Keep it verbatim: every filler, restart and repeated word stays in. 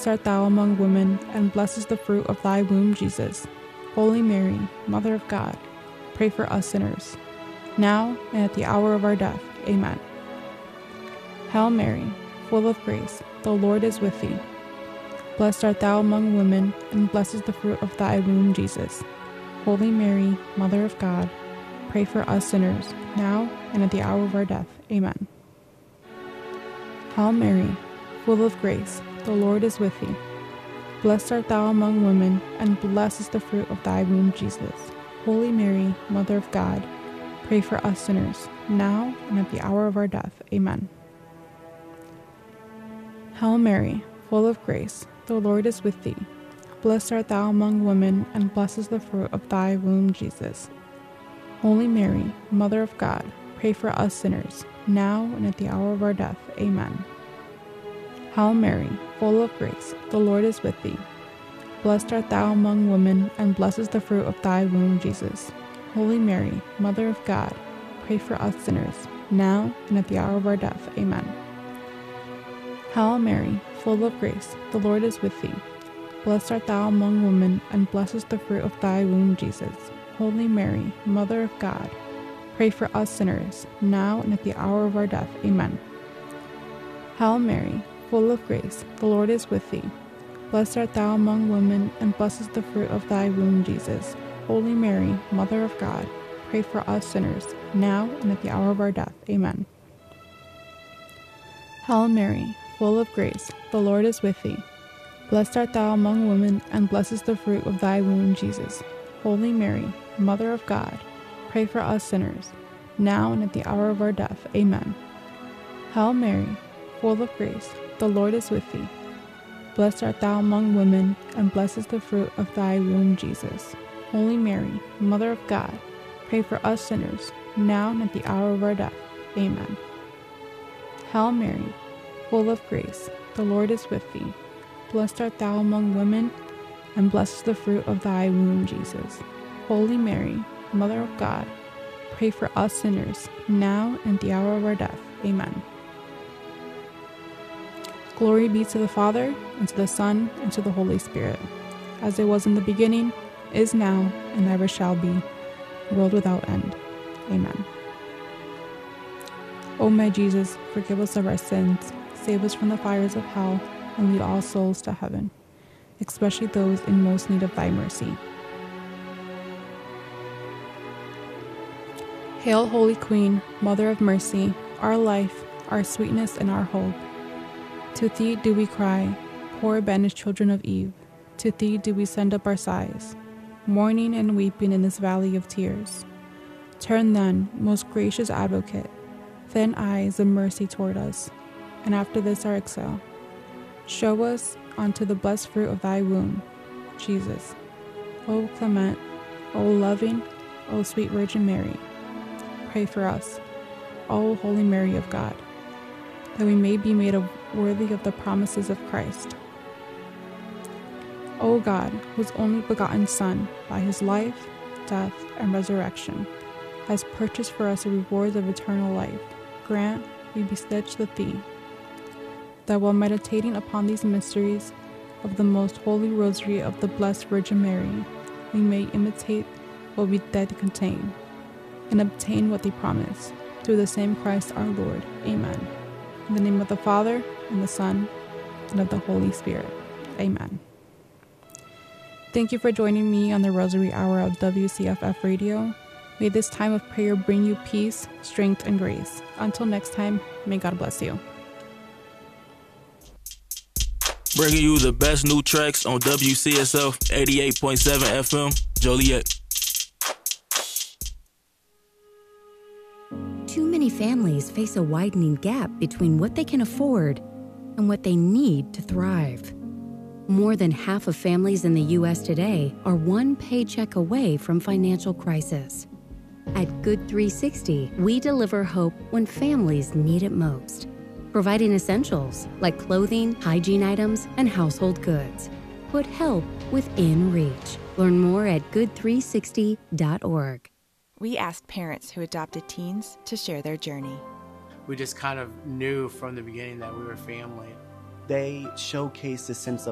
Blessed art thou among women, and blessed is the fruit of thy womb, Jesus. Holy Mary, Mother of God, pray for us sinners, now and at the hour of our death. Amen. Hail Mary, full of grace, the Lord is with thee. Blessed art thou among women, and blessed is the fruit of thy womb, Jesus. Holy Mary, Mother of God, pray for us sinners, now and at the hour of our death. Amen. Hail Mary, full of grace, the Lord is with thee. Blessed art thou among women, and blessed is the fruit of thy womb, Jesus. Holy Mary, Mother of God, pray for us sinners, now and at the hour of our death. Amen. Hail Mary, full of grace, the Lord is with thee. Blessed art thou among women, and blessed is the fruit of thy womb, Jesus. Holy Mary, Mother of God, pray for us sinners, now and at the hour of our death. Amen. Hail Mary, full of grace, the Lord is with thee. Blessed art thou among women, and blessed is the fruit of thy womb, Jesus. Holy Mary, Mother of God, pray for us sinners, now and at the hour of our death. Amen. Hail Mary, full of grace, the Lord is with thee. Blessed art thou among women, and blessed is the fruit of thy womb, Jesus. Holy Mary, Mother of God, pray for us sinners, now and at the hour of our death. Amen. Hail Mary, full of grace, the Lord is with thee. Blessed art thou among women, and blessed is the fruit of thy womb, Jesus. Holy Mary, Mother of God, pray for us sinners, now and at the hour of our death. Amen. Hail Mary, full of grace, the Lord is with thee. Blessed art thou among women, and blessed is the fruit of thy womb, Jesus. Holy Mary, Mother of God, pray for us sinners, now and at the hour of our death. Amen. Hail Mary, full of grace, the Lord is with thee. Blessed art thou among women, and blessed is the fruit of thy womb, Jesus. Holy Mary, Mother of God, pray for us sinners, now and at the hour of our death. Amen. Hail Mary, full of grace, the Lord is with thee. Blessed art thou among women, and blessed is the fruit of thy womb, Jesus. Holy Mary, Mother of God, pray for us sinners, now and at the hour of our death. Amen. Glory be to the Father, and to the Son, and to the Holy Spirit, as it was in the beginning, is now, and ever shall be, world without end. Amen. O my Jesus, forgive us of our sins, save us from the fires of hell, and lead all souls to heaven, especially those in most need of thy mercy. Hail, Holy Queen, Mother of Mercy, our life, our sweetness, and our hope. To thee do we cry, poor banished children of Eve. To thee do we send up our sighs, mourning and weeping in this valley of tears. Turn then, most gracious Advocate, thine eyes of mercy toward us, and after this our exile, show us unto the blessed fruit of thy womb, Jesus. O clement, O loving, O sweet Virgin Mary, pray for us, O Holy Mary of God, that we may be made worthy of the promises of Christ. O God, whose only begotten Son, by his life, death, and resurrection, has purchased for us the rewards of eternal life, grant, we beseech thee, that while meditating upon these mysteries of the most holy rosary of the Blessed Virgin Mary, we may imitate what we did contain, and obtain what they promise, through the same Christ our Lord. Amen. In the name of the Father, and the Son, and of the Holy Spirit. Amen. Thank you for joining me on the Rosary Hour of W C F F Radio. May this time of prayer bring you peace, strength, and grace. Until next time, may God bless you. Bringing you the best new tracks on W C S F eighty-eight point seven F M, Joliet. Too many families face a widening gap between what they can afford and what they need to thrive. More than half of families in the U S today are one paycheck away from financial crisis. At Good three sixty, we deliver hope when families need it most, providing essentials like clothing, hygiene items, and household goods. Put help within reach. Learn more at good three sixty dot org. We asked parents who adopted teens to share their journey. We just kind of knew from the beginning that we were family. They showcase a sense of